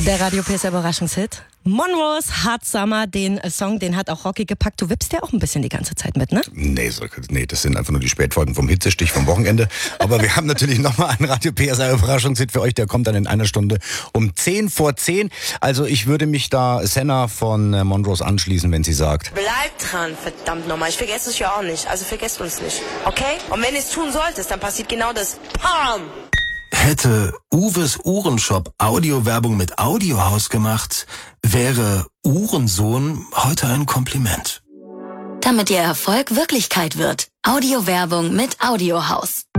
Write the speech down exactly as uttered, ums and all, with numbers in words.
Der Radio P S Überraschungshit. Monrose Hot Summer, den Song, den hat auch Rocky gepackt. Du wippst ja auch ein bisschen die ganze Zeit mit, ne? Nee, so, nee, das sind einfach nur die Spätfolgen vom Hitzestich vom Wochenende. Aber wir haben natürlich nochmal einen Radio P S Überraschungshit für euch. Der kommt dann in einer Stunde um zehn vor zehn. Also ich würde mich da Senna von äh, Monrose anschließen, wenn sie sagt: Bleib dran, verdammt nochmal. Ich vergesse es ja auch nicht. Also vergesst uns nicht, okay? Und wenn ihr es tun solltest, dann passiert genau das. Pam! Hätte Uwes Uhrenshop Audiowerbung mit Audiohaus gemacht, wäre Uhrensohn heute ein Kompliment. Damit Ihr Erfolg Wirklichkeit wird. Audiowerbung mit Audiohaus.